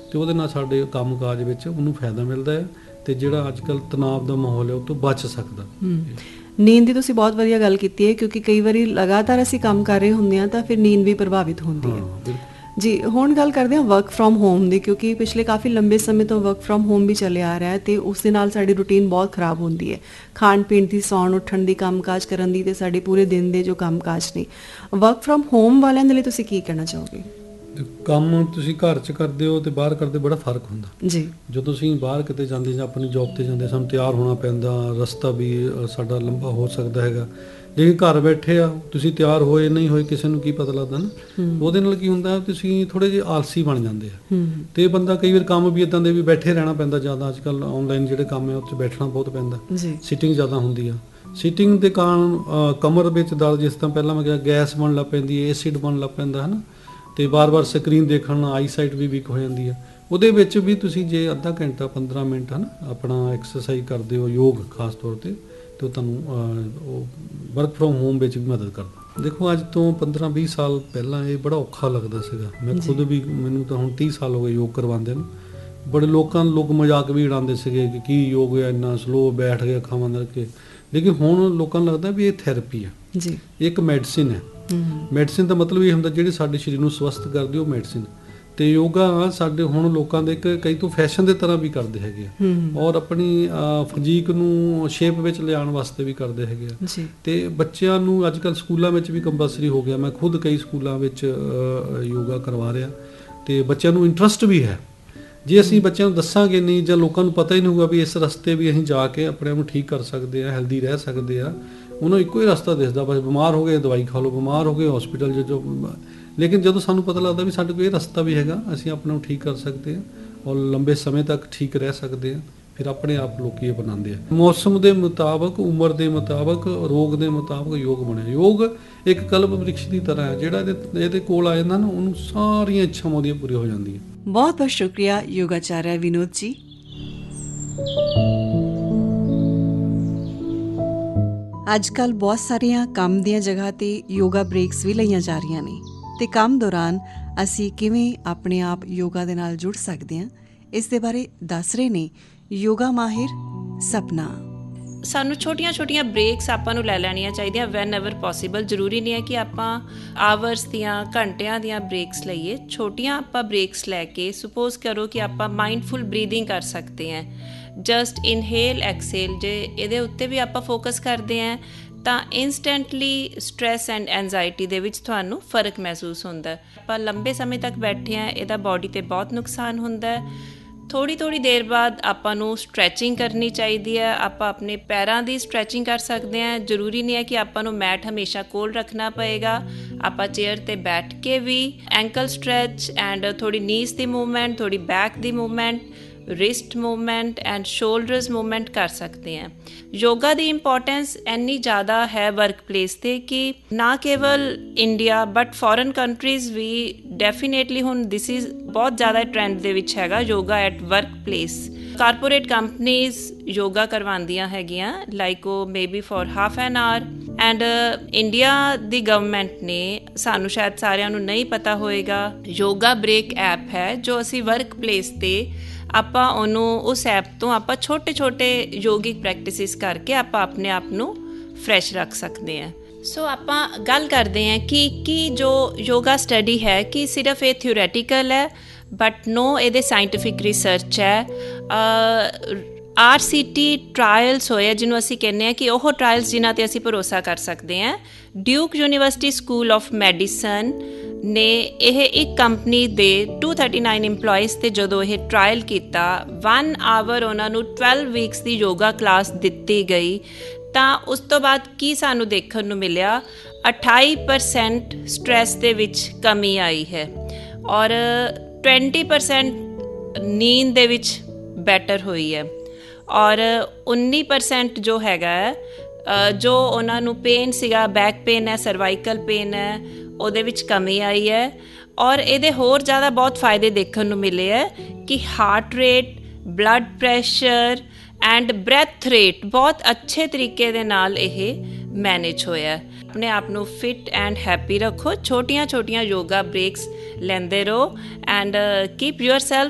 ਅਤੇ ਉਹਦੇ ਨਾਲ ਸਾਡੇ ਕੰਮ ਕਾਜ ਵਿੱਚ ਉਹਨੂੰ ਫਾਇਦਾ ਮਿਲਦਾ ਹੈ ਅਤੇ ਜਿਹੜਾ ਅੱਜ ਕੱਲ੍ਹ ਤਣਾਅ ਦਾ ਮਾਹੌਲ ਹੈ ਉਹ ਤੋਂ ਬਚ ਸਕਦਾ। ਨੀਂਦ ਦੀ ਤੁਸੀਂ ਬਹੁਤ ਵਧੀਆ ਗੱਲ ਕੀਤੀ ਹੈ, ਕਿਉਂਕਿ ਕਈ ਵਾਰੀ ਲਗਾਤਾਰ ਅਸੀਂ ਕੰਮ ਕਰ ਰਹੇ ਹੁੰਦੇ ਹਾਂ ਤਾਂ ਫਿਰ ਨੀਂਦ ਵੀ ਪ੍ਰਭਾਵਿਤ ਹੁੰਦੀ ਹੈ। ਜੀ, ਹੁਣ ਗੱਲ ਕਰਦੇ ਹਾਂ ਵਰਕ ਫਰੋਮ ਹੋਮ ਦੀ, ਕਿਉਂਕਿ ਪਿਛਲੇ ਕਾਫੀ ਲੰਬੇ ਸਮੇਂ ਤੋਂ ਵਰਕ ਫਰੋਮ ਹੋਮ ਵੀ ਚੱਲਿਆ ਆ ਰਿਹਾ ਅਤੇ ਉਸ ਦੇ ਨਾਲ ਸਾਡੀ ਰੂਟੀਨ ਬਹੁਤ ਖਰਾਬ ਹੁੰਦੀ ਹੈ, ਖਾਣ ਪੀਣ ਦੀ, ਸੌਣ ਉੱਠਣ ਦੀ, ਕੰਮ ਕਾਜ ਕਰਨ ਦੀ, ਅਤੇ ਸਾਡੇ ਪੂਰੇ ਦਿਨ ਦੇ ਜੋ ਕੰਮ ਕਾਜ ਨੇ। ਵਰਕ ਫਰੋਮ ਹੋਮ ਵਾਲਿਆਂ ਦੇ ਲਈ ਤੁਸੀਂ ਕੀ ਕਹਿਣਾ ਚਾਹੋਗੇ? ਕੰਮ ਤੁਸੀਂ ਘਰ 'ਚ ਕਰਦੇ ਹੋ ਅਤੇ ਬਾਹਰ ਕਰਦੇ ਬੜਾ ਫਰਕ ਹੁੰਦਾ ਜੀ। ਜਦੋਂ ਤੁਸੀਂ ਬਾਹਰ ਕਿਤੇ ਜਾਂਦੇ ਜਾਂ ਆਪਣੀ ਜੋਬ 'ਤੇ ਜਾਂਦੇ, ਸਾਨੂੰ ਤਿਆਰ ਹੋਣਾ ਪੈਂਦਾ, ਰਸਤਾ ਵੀ ਸਾਡਾ ਲੰਬਾ ਹੋ ਸਕਦਾ ਹੈਗਾ। ਲੇਕਿਨ ਘਰ ਬੈਠੇ ਆ ਤੁਸੀਂ ਤਿਆਰ ਹੋਏ ਨਹੀਂ ਹੋਏ ਕਿਸੇ ਨੂੰ ਕੀ ਪਤਾ ਲੱਗਦਾ ਨਾ। ਉਹਦੇ ਨਾਲ ਕੀ ਹੁੰਦਾ ਤੁਸੀਂ ਥੋੜ੍ਹੇ ਜਿਹੇ ਆਲਸੀ ਬਣ ਜਾਂਦੇ ਆ ਅਤੇ ਬੰਦਾ ਕਈ ਵਾਰ ਕੰਮ ਵੀ ਇੱਦਾਂ ਦੇ ਵੀ ਬੈਠੇ ਰਹਿਣਾ ਪੈਂਦਾ ਜ਼ਿਆਦਾ। ਅੱਜ ਕੱਲ੍ਹ ਔਨਲਾਈਨ ਜਿਹੜੇ ਕੰਮ ਹੈ ਉਹ 'ਚ ਬੈਠਣਾ ਬਹੁਤ ਪੈਂਦਾ, ਸੀਟਿੰਗ ਜ਼ਿਆਦਾ ਹੁੰਦੀ ਆ। ਸੀਟਿੰਗ ਦੇ ਕਾਰਨ ਕਮਰ ਵਿੱਚ ਦਰਦ, ਜਿਸ ਤਰ੍ਹਾਂ ਪਹਿਲਾਂ ਮੈਂ ਕਿਹਾ, ਗੈਸ ਬਣਨ ਲੱਗ ਪੈਂਦੀ ਹੈ, ਐਸਿਡ ਬਣਨ ਲੱਗ ਪੈਂਦਾ ਹੈ ਨਾ, ਅਤੇ ਵਾਰ-ਵਾਰ ਸਕਰੀਨ ਦੇਖਣ ਨਾਲ ਆਈ ਸਾਈਟ ਵੀ ਵੀਕ ਹੋ ਜਾਂਦੀ ਆ। ਉਹਦੇ ਵਿੱਚ ਵੀ ਤੁਸੀਂ ਜੇ ਅੱਧਾ ਘੰਟਾ 15 ਮਿੰਟ ਹੈ ਨਾ ਆਪਣਾ ਐਕਸਰਸਾਈਜ਼ ਕਰਦੇ ਹੋ, ਯੋਗ ਖਾਸ ਤੌਰ 'ਤੇ, ਅਤੇ ਉਹ ਤੁਹਾਨੂੰ ਉਹ ਵਰਕ ਫਰੋਮ ਹੋਮ ਵਿੱਚ ਵੀ ਮਦਦ ਕਰਦਾ। ਦੇਖੋ ਅੱਜ ਤੋਂ 15-20 ਸਾਲ ਪਹਿਲਾਂ ਇਹ ਬੜਾ ਔਖਾ ਲੱਗਦਾ ਸੀਗਾ। ਮੈਂ ਖੁਦ ਵੀ, ਮੈਨੂੰ ਤਾਂ ਹੁਣ 30 ਸਾਲ ਹੋ ਗਏ ਯੋਗ ਕਰਵਾਉਂਦੇ ਨੂੰ। ਬੜੇ ਲੋਕ ਮਜ਼ਾਕ ਵੀ ਉਡਾਉਂਦੇ ਸੀਗੇ ਕਿ ਕੀ ਯੋਗ ਹੈ, ਇੰਨਾ ਸਲੋ ਬੈਠ ਕੇ ਅੱਖਾਂ ਬੰਦ ਕਰਕੇ। ਲੇਕਿਨ ਹੁਣ ਲੋਕਾਂ ਨੂੰ ਲੱਗਦਾ ਵੀ ਇਹ ਥੈਰੇਪੀ ਹੈ, ਇੱਕ ਮੈਡੀਸਿਨ ਹੈ। ਮੈਡੀਸਿਨ ਦਾ ਮਤਲਬ ਇਹ ਹੁੰਦਾ ਜਿਹੜੀ ਸਾਡੇ ਸਰੀਰ ਨੂੰ ਸਵਸਥ ਕਰਦੀ ਉਹ ਮੈਡੀਸਿਨ। ਅਤੇ ਯੋਗਾ ਸਾਡੇ ਹੁਣ ਲੋਕਾਂ ਦੇ ਕਈ ਤੋਂ ਫੈਸ਼ਨ ਦੇ ਤਰ੍ਹਾਂ ਵੀ ਕਰਦੇ ਹੈਗੇ ਆ, ਔਰ ਆਪਣੀ ਫਿਜ਼ੀਕ ਨੂੰ ਸ਼ੇਪ ਵਿੱਚ ਲਿਆਉਣ ਵਾਸਤੇ ਵੀ ਕਰਦੇ ਹੈਗੇ ਆ। ਅਤੇ ਬੱਚਿਆਂ ਨੂੰ ਅੱਜ ਕੱਲ੍ਹ ਸਕੂਲਾਂ ਵਿੱਚ ਵੀ ਕੰਪਲਸਰੀ ਹੋ ਗਿਆ। ਮੈਂ ਖੁਦ ਕਈ ਸਕੂਲਾਂ ਵਿੱਚ ਯੋਗਾ ਕਰਵਾ ਰਿਹਾ ਅਤੇ ਬੱਚਿਆਂ ਨੂੰ ਇੰਟਰਸਟ ਵੀ ਹੈ। ਜੇ ਅਸੀਂ ਬੱਚਿਆਂ ਨੂੰ ਦੱਸਾਂਗੇ ਨਹੀਂ ਜਾਂ ਲੋਕਾਂ ਨੂੰ ਪਤਾ ਹੀ ਨਹੀਂ ਹੋਊਗਾ ਵੀ ਇਸ ਰਸਤੇ ਵੀ ਅਸੀਂ ਜਾ ਕੇ ਆਪਣੇ ਆਪ ਨੂੰ ਠੀਕ ਕਰ ਸਕਦੇ ਹਾਂ, ਹੈਲਦੀ ਰਹਿ ਸਕਦੇ ਆ, ਉਹਨੂੰ ਇੱਕੋ ਹੀ ਰਸਤਾ ਦਿਸਦਾ, ਬਸ ਬਿਮਾਰ ਹੋ ਗਏ ਦਵਾਈ ਖਾ ਲਓ, ਬਿਮਾਰ ਹੋ ਗਏ ਹੌਸਪੀਟਲ ਜੋ। ਲੇਕਿਨ ਜਦੋਂ ਸਾਨੂੰ ਪਤਾ ਲੱਗਦਾ ਵੀ ਸਾਡੇ ਕੋਲ ਇਹ ਰਸਤਾ ਵੀ ਹੈਗਾ, ਅਸੀਂ ਆਪਣੇ ਨੂੰ ਠੀਕ ਕਰ ਸਕਦੇ ਹਾਂ ਔਰ ਲੰਬੇ ਸਮੇਂ ਤੱਕ ਠੀਕ ਰਹਿ ਸਕਦੇ ਹਾਂ, ਫਿਰ ਆਪਣੇ ਆਪ ਲੋਕ ਇਹ ਬਣਾਉਂਦੇ ਆ। ਮੌਸਮ ਦੇ ਮੁਤਾਬਕ, ਉਮਰ ਦੇ ਮੁਤਾਬਕ, ਰੋਗ ਦੇ ਮੁਤਾਬਕ ਯੋਗ ਬਣਿਆ। ਯੋਗ ਇੱਕ ਕਲਪ ਵ੍ਰਿਕਸ਼ ਦੀ ਤਰ੍ਹਾਂ ਹੈ, ਜਿਹੜਾ ਇਹਦੇ ਕੋਲ ਆ ਜਾਂਦਾ ਨਾ, ਉਹਨੂੰ ਸਾਰੀਆਂ ਇੱਛਾਵਾਂ ਉਹਦੀਆਂ ਪੂਰੀਆਂ ਹੋ ਜਾਂਦੀਆਂ। ਬਹੁਤ ਬਹੁਤ ਸ਼ੁਕਰੀਆ ਯੋਗਾਚਾਰਿਆ ਵਿਨੋਦ ਜੀ। ਅੱਜ ਕੱਲ੍ਹ ਬਹੁਤ ਸਾਰੀਆਂ ਕੰਮ ਦੀਆਂ ਜਗ੍ਹਾ 'ਤੇ ਯੋਗਾ ਬ੍ਰੇਕਸ ਵੀ ਲਈਆਂ ਜਾ ਰਹੀਆਂ ਨੇ, ਅਤੇ ਕੰਮ ਦੌਰਾਨ ਅਸੀਂ ਕਿਵੇਂ ਆਪਣੇ ਆਪ ਯੋਗਾ ਦੇ ਨਾਲ ਜੁੜ ਸਕਦੇ ਹਾਂ, ਇਸ ਦੇ ਬਾਰੇ ਦੱਸ ਰਹੇ ਨੇ ਯੋਗਾ ਮਾਹਿਰ ਸਪਨਾ। ਸਾਨੂੰ ਛੋਟੀਆਂ ਬ੍ਰੇਕਸ ਆਪਾਂ ਨੂੰ ਲੈ ਲੈਣੀਆਂ ਚਾਹੀਦੀਆਂ ਵੈਨ ਐਵਰ ਪੋਸੀਬਲ। ਜ਼ਰੂਰੀ ਨਹੀਂ ਹੈ ਕਿ ਆਪਾਂ ਆਵਰਸ ਦੀਆਂ, ਘੰਟਿਆਂ ਦੀਆਂ ਬ੍ਰੇਕਸ ਲਈਏ। ਛੋਟੀਆਂ ਆਪਾਂ ਬ੍ਰੇਕਸ ਲੈ ਕੇ, ਸਪੋਜ਼ ਕਰੋ ਕਿ ਆਪਾਂ ਮਾਈਂਡਫੁਲ ਬਰੀਦਿੰਗ ਕਰ ਸਕਦੇ ਹਾਂ, ਜਸਟ ਇਨਹੇਲ ਐਕਸੇਲ। ਜੇ ਇਹਦੇ ਉੱਤੇ ਵੀ ਆਪਾਂ ਫੋਕਸ ਕਰਦੇ ਹਾਂ ਤਾਂ ਇੰਸਟੈਂਟਲੀ ਸਟਰੈਸ ਐਂਡ ਐਨਜ਼ਾਈਟੀ ਦੇ ਵਿੱਚ ਤੁਹਾਨੂੰ ਫ਼ਰਕ ਮਹਿਸੂਸ ਹੁੰਦਾ। ਆਪਾਂ ਲੰਬੇ ਸਮੇਂ ਤੱਕ ਬੈਠੇ ਹਾਂ, ਇਹਦਾ ਬਾਡੀ 'ਤੇ ਬਹੁਤ ਨੁਕਸਾਨ ਹੁੰਦਾ। ਥੋੜ੍ਹੀ ਦੇਰ ਬਾਅਦ ਆਪਾਂ ਨੂੰ ਸਟਰੈਚਿੰਗ ਕਰਨੀ ਚਾਹੀਦੀ ਹੈ। ਆਪਾਂ ਆਪਣੇ ਪੈਰਾਂ ਦੀ ਸਟਰੈਚਿੰਗ ਕਰ ਸਕਦੇ ਹਾਂ। ਜ਼ਰੂਰੀ ਨਹੀਂ ਹੈ ਕਿ ਆਪਾਂ ਨੂੰ ਮੈਟ ਹਮੇਸ਼ਾ ਕੋਲ ਰੱਖਣਾ ਪਏਗਾ। ਆਪਾਂ ਚੇਅਰ 'ਤੇ ਬੈਠ ਕੇ ਵੀ ਐਂਕਲ ਸਟਰੈਚ ਐਂਡ ਥੋੜ੍ਹੀ ਨੀਜ਼ ਦੀ ਮੂਵਮੈਂਟ, ਥੋੜ੍ਹੀ back the movement, wrist movement and shoulders movement ਕਰ ਸਕਦੇ ਹਾਂ। ਯੋਗਾ ਦੀ ਇੰਪੋਰਟੈਂਸ ਇੰਨੀ ਜ਼ਿਆਦਾ ਹੈ ਵਰਕ ਪਲੇਸ 'ਤੇ ਕਿ ਨਾ ਕੇਵਲ India but foreign countries we definitely ਹੁਣ ਦਿਸ ਇਜ਼ ਬਹੁਤ ਜ਼ਿਆਦਾ ਟਰੈਂਡ ਦੇ ਵਿੱਚ ਹੈਗਾ yoga at work place. Corporate companies yoga ਕਰਵਾਉਂਦੀਆਂ ਹੈਗੀਆਂ, ਲਾਈਕ ਉਹ maybe for half N R. And India the government ਨੇ, ਸਾਨੂੰ ਸ਼ਾਇਦ ਸਾਰਿਆਂ ਨੂੰ ਨਹੀਂ ਪਤਾ ਹੋਏਗਾ, ਯੋਗਾ ਬ੍ਰੇਕ ਐਪ ਹੈ ਜੋ ਅਸੀਂ ਵਰਕ ਪਲੇਸ 'ਤੇ ਆਪਾਂ ਉਹਨੂੰ, ਉਸ ਐਪ ਤੋਂ ਆਪਾਂ ਛੋਟੇ ਯੋਗਿਕ ਪ੍ਰੈਕਟਿਸਿਸ ਕਰਕੇ ਆਪਾਂ ਆਪਣੇ ਆਪ ਨੂੰ ਫਰੈਸ਼ ਰੱਖ ਸਕਦੇ ਹਾਂ। ਸੋ ਆਪਾਂ ਗੱਲ ਕਰਦੇ ਹਾਂ ਕਿ ਜੋ ਯੋਗਾ ਸਟੱਡੀ ਹੈ ਕਿ ਸਿਰਫ ਇਹ ਥਿਓਰੈਟੀਕਲ ਹੈ ਬਟ ਨੋ, ਇਹਦੇ ਸਾਇੰਟੀਫਿਕ ਰਿਸਰਚ ਹੈ। RCT ਟਰਾਇਲਸ ਹੋਏ, ਜਿਹਨੂੰ ਅਸੀਂ ਕਹਿੰਦੇ ਹਾਂ ਕਿ ਉਹ ਟਰਾਇਲਸ ਜਿਨ੍ਹਾਂ 'ਤੇ ਅਸੀਂ ਭਰੋਸਾ ਕਰ ਸਕਦੇ ਹਾਂ। Duke university school of medicine ਨੇ ਇਹ ਇੱਕ ਕੰਪਨੀ ਦੇ 239 ਇੰਪਲੋਈਜ਼ 'ਤੇ ਜਦੋਂ ਇਹ ਟਰਾਇਲ ਕੀਤਾ, 1 ਆਵਰ ਉਹਨਾਂ ਨੂੰ 12 ਵੀਕਸ ਦੀ ਯੋਗਾ ਕਲਾਸ ਦਿੱਤੀ ਗਈ, ਤਾਂ ਉਸ ਤੋਂ ਬਾਅਦ ਕੀ ਸਾਨੂੰ ਦੇਖਣ ਨੂੰ ਮਿਲਿਆ, 28% ਸਟਰੈਸ ਦੇ ਵਿੱਚ ਕਮੀ ਆਈ ਹੈ ਔਰ 20% ਨੀਂਦ ਦੇ ਵਿੱਚ ਬੈਟਰ ਹੋਈ ਹੈ ਔਰ 19% ਜੋ ਹੈਗਾ ਜੋ ਉਹਨਾਂ ਨੂੰ ਪੇਨ ਸੀਗਾ, ਬੈਕ ਪੇਨ ਹੈ, ਸਰਵਾਈਕਲ ਪੇਨ ਹੈ, ਉਹਦੇ ਵਿੱਚ ਕਮੀ ਆਈ ਹੈ। ਔਰ ਇਹਦੇ ਹੋਰ ਜ਼ਿਆਦਾ ਬਹੁਤ ਫਾਇਦੇ ਦੇਖਣ ਨੂੰ ਮਿਲੇ ਹੈ ਕਿ heart rate, blood pressure and breath rate ਬਹੁਤ ਅੱਛੇ ਤਰੀਕੇ ਦੇ ਨਾਲ ਇਹ ਮੈਨੇਜ ਹੋਇਆ। ਆਪਣੇ ਆਪ ਨੂੰ ਫਿਟ ਐਂਡ ਹੈਪੀ ਰੱਖੋ, ਛੋਟੀਆਂ ਯੋਗਾ ਬ੍ਰੇਕਸ ਲੈਂਦੇ ਰਹੋ ਐਂਡ ਕੀਪ ਯੂਅਰ ਸੈਲਫ